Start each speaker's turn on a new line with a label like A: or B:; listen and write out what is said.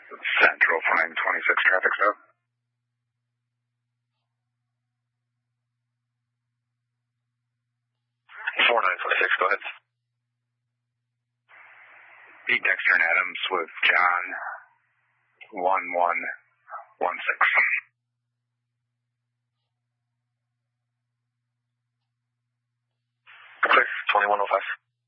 A: Central Prime 26 traffic stop. 4926, go ahead. Beat Dexter and Adams with John 1116.
B: Clear, 2105.